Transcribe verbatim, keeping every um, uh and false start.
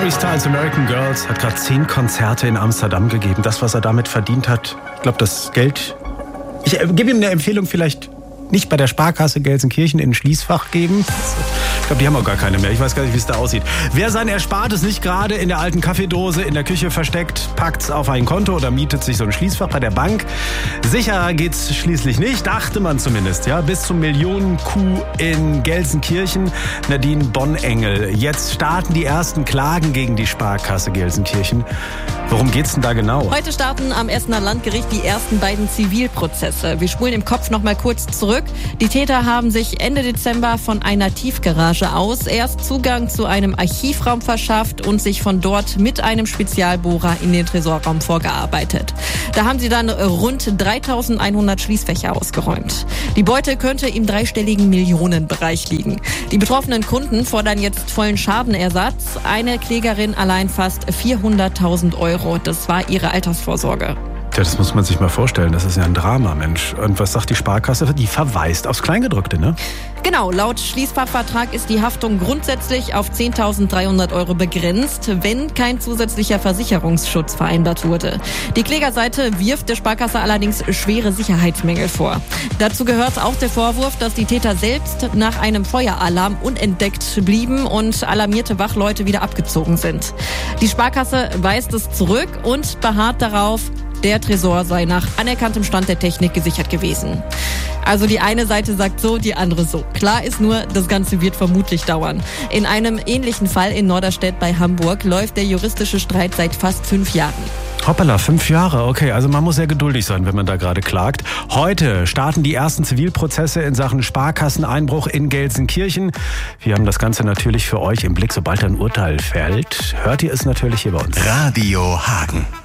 Harry Styles, American Girls, hat gerade zehn Konzerte in Amsterdam gegeben. Das, was er damit verdient hat, ich glaube, das Geld... Ich gebe ihm eine Empfehlung, vielleicht nicht bei der Sparkasse Gelsenkirchen in ein Schließfach geben. Ich glaube, die haben auch gar keine mehr. Ich weiß gar nicht, wie es da aussieht. Wer sein Erspartes nicht gerade in der alten Kaffeedose in der Küche versteckt, packt's auf ein Konto oder mietet sich so ein Schließfach bei der Bank. Sicherer geht's schließlich nicht, dachte man zumindest. Ja, bis zum Millionen-Coup in Gelsenkirchen. Nadine Bonengel. Jetzt starten die ersten Klagen gegen die Sparkasse Gelsenkirchen. Worum geht's denn da genau? Heute starten am Essener Landgericht die ersten beiden Zivilprozesse. Wir spulen im Kopf noch mal kurz zurück. Die Täter haben sich Ende Dezember von einer Tiefgarage aus erst Zugang zu einem Archivraum verschafft und sich von dort mit einem Spezialbohrer in den Tresorraum vorgearbeitet. Da haben sie dann rund dreitausendeinhundert Schließfächer ausgeräumt. Die Beute könnte im dreistelligen Millionenbereich liegen. Die betroffenen Kunden fordern jetzt vollen Schadenersatz. Eine Klägerin allein fast vierhunderttausend Euro. Das war ihre Altersvorsorge. Ja, das muss man sich mal vorstellen. Das ist ja ein Drama, Mensch. Und was sagt die Sparkasse? Die verweist aufs Kleingedrückte, ne? Genau, laut Schließfachvertrag ist die Haftung grundsätzlich auf zehntausenddreihundert Euro begrenzt, wenn kein zusätzlicher Versicherungsschutz vereinbart wurde. Die Klägerseite wirft der Sparkasse allerdings schwere Sicherheitsmängel vor. Dazu gehört auch der Vorwurf, dass die Täter selbst nach einem Feueralarm unentdeckt blieben und alarmierte Wachleute wieder abgezogen sind. Die Sparkasse weist es zurück und beharrt darauf, der Tresor sei nach anerkanntem Stand der Technik gesichert gewesen. Also die eine Seite sagt so, die andere so. Klar ist nur, das Ganze wird vermutlich dauern. In einem ähnlichen Fall in Norderstedt bei Hamburg läuft der juristische Streit seit fast fünf Jahren. Hoppala, fünf Jahre, okay, also man muss sehr geduldig sein, wenn man da gerade klagt. Heute starten die ersten Zivilprozesse in Sachen Sparkasseneinbruch in Gelsenkirchen. Wir haben das Ganze natürlich für euch im Blick, sobald ein Urteil fällt. Hört ihr es natürlich hier bei uns. Radio Hagen.